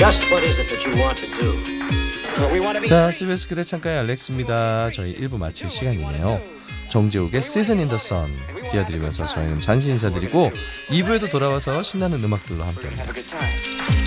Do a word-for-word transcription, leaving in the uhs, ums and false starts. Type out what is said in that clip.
Just what is it that you want to do? 자, 씨비에스 그대 창가의 알렉스입니다. 저희 일 부 마칠 시간이네요. 정재욱의 Season in the Sun 띄워드리면서 저희는 잠시 인사드리고 이 부에도 돌아와서 신나는 음악들로 함께합니다. Have a good time.